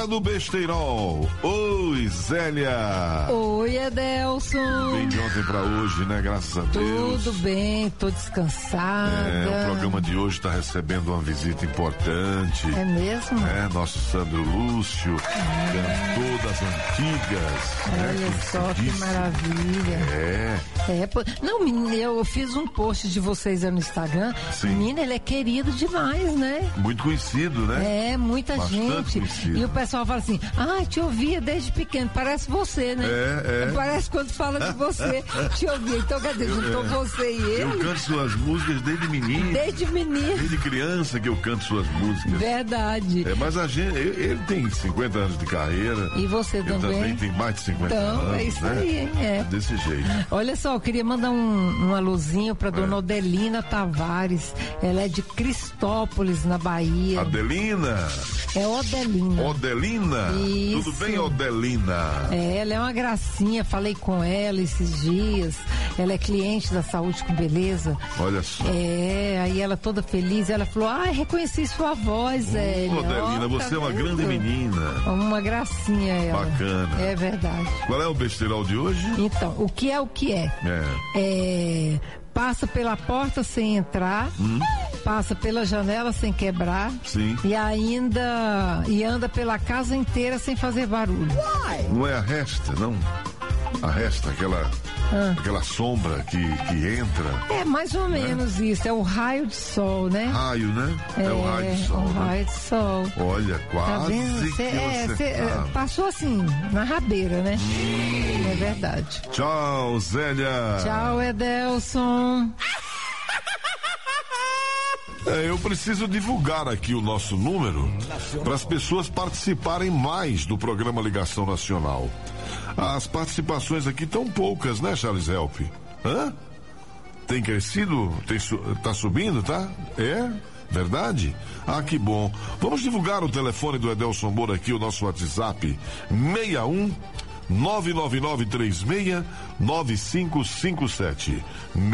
hora do besteirol. Oi, Zélia. Oi, Edelson. Bem de ontem pra hoje, né? Graças a Deus. Tudo bem, tô descansada. O programa de hoje tá recebendo uma visita importante. É mesmo? Nosso Sandro Lúcio, cantor das antigas. Olha só que maravilha. Não, menina, eu fiz um post de vocês aí no Instagram. Sim. Menina, ele é querido demais, né? Muito conhecido, né? Muita Bastante gente. conhecido. E o pessoal fala assim, te ouvia desde pequeno, parece você, né? Parece quando fala de você, te ouvia. Então, quer dizer, juntou você e ele. Eu canto suas músicas desde menino. Desde menino. Desde criança que eu canto suas músicas. Verdade. Mas a gente, ele tem 50 anos de carreira. E você eu também tem mais de 50 anos. Então, é isso, né? Aí, hein? Desse jeito. Olha só, eu queria mandar um alôzinho pra dona Odelina Tavares. Ela é de Cristópolis, na Bahia. Adelina? É Odelina. Odelina? Isso. Tudo bem, Odelina? Ela é uma gracinha, falei com ela esses dias. Ela é cliente da Saúde com Beleza. Olha só. Aí ela toda feliz, ela falou, reconheci sua voz, Odelina, você é uma grande menina. Uma gracinha ela. Bacana. É verdade. Qual é o besteirol de hoje? Então, o que é? Passa pela porta sem entrar, passa pela janela sem quebrar. Sim. E anda pela casa inteira sem fazer barulho. Não é a resta, não? A resta, aquela sombra que entra. É mais ou menos isso, é o raio de sol, né? Raio, né? É o raio de sol. O raio de sol. Olha, quase. Tá vendo? Você passou assim, na rabeira, né? É verdade. Tchau, Zélia. Tchau, Edelson. Eu preciso divulgar aqui o nosso número para as pessoas participarem mais do programa Ligação Nacional. As participações aqui estão poucas, né, Charles Help? Tem crescido? Tá subindo, tá? Verdade? Que bom. Vamos divulgar o telefone do Edelson Moura aqui, o nosso WhatsApp 61 99936-9557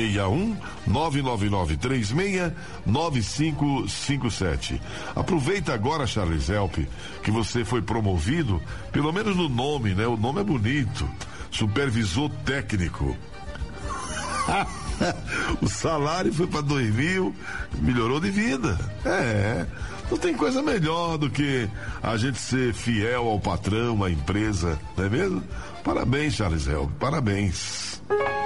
99936-9557. Aproveita agora, Charles Help, que você foi promovido, pelo menos no nome, né? O nome é bonito, supervisor técnico. O salário foi para 2.000, melhorou de vida. Não tem coisa melhor do que a gente ser fiel ao patrão, à empresa, não é mesmo? Parabéns, Charles Help, parabéns.